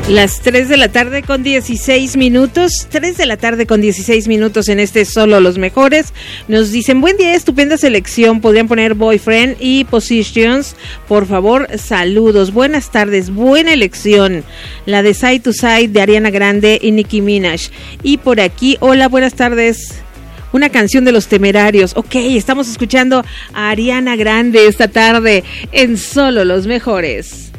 Las 3 de la tarde con 16 minutos, 3 de la tarde con 16 minutos en este Solo los Mejores. Nos dicen, buen día, estupenda selección, podrían poner Boyfriend y Positions, por favor, saludos, buenas tardes, buena elección, la de Side to Side de Ariana Grande y Nicki Minaj. Y por aquí, hola, buenas tardes, una canción de Los Temerarios. Ok, estamos escuchando a Ariana Grande esta tarde en Solo los Mejores.